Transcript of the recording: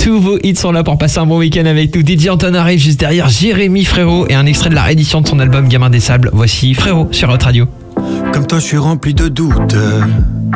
tous vos hits sont là pour passer un bon week-end avec nous. DJ Anton arrive juste derrière, Jérémy Frérot et un extrait de la réédition de son album Gamin des Sables. Voici Frérot sur Hot Radio. Comme toi je suis rempli de doutes,